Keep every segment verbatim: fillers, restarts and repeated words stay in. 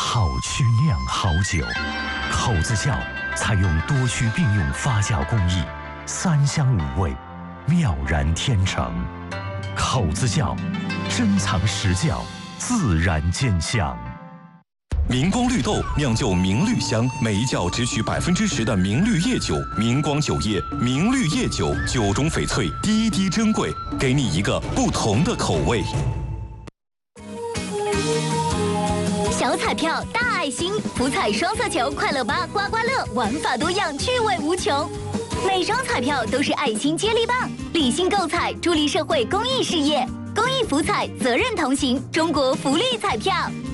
好曲酿好酒，口子窖采用多区并用发酵工艺，三香五味，妙然天成。口子窖，珍藏实窖，自然见香。 明光绿豆酿就明绿香，每一窖只取百分之十的明绿叶酒。明光酒业，明绿叶酒，酒中翡翠，滴滴珍贵，给你一个不同的口味。 小彩票大爱心，福彩双色球快乐吧刮刮乐，玩法多样，趣味无穷。每张彩票都是爱心接力棒，理性购彩，助力社会公益事业。公益福彩，责任同行，中国福利彩票。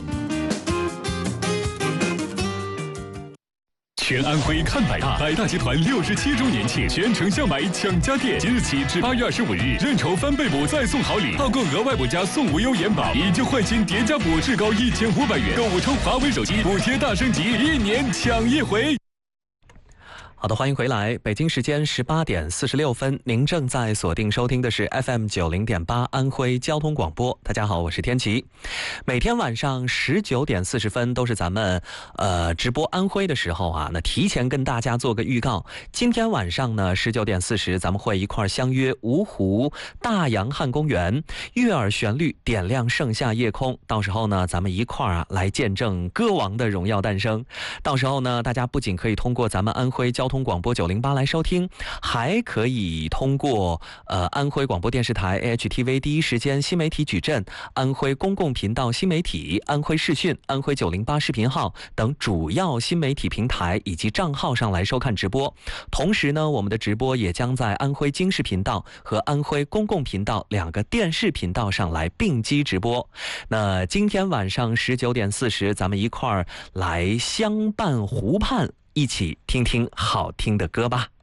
全安徽看百大，百大集团六十七周年庆，全程校买抢家电，即日起至八月二十五日，认筹翻倍补再送好礼，套购额外补加送无忧延保，以旧换新叠加补至高一千五百元，购物抽华为手机，补贴大升级，一年抢一回。 好的，欢迎回来。北京时间十八点四十六分，您正在锁定收听的是 F M 九零点八安徽交通广播。大家好，我是天琪。每天晚上十九点四十分都是咱们呃直播安徽的时候啊。那提前跟大家做个预告，今天晚上呢十九点四十，咱们会一块相约芜湖大洋汉公园，悦耳旋律点亮盛夏夜空。到时候呢，咱们一块啊来见证歌王的荣耀诞生。到时候呢，大家不仅可以通过咱们安徽交通广播九零八来收听，还可以通过呃安徽广播电视台 A H T V 第一时间新媒体矩阵、安徽公共频道新媒体、安徽视讯、安徽九零八视频号等主要新媒体平台以及账号上来收看直播。同时呢，我们的直播也将在安徽经视频道和安徽公共频道两个电视频道上来并机直播。那今天晚上十九点四十，咱们一块儿来相伴湖畔，一起听听好听的歌吧。